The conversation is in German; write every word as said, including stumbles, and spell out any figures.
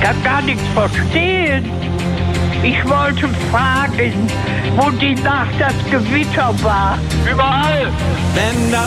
ja gar nichts verstehen. Ich wollte fragen, wo die Nacht das Gewitter war. Überall! Wenn das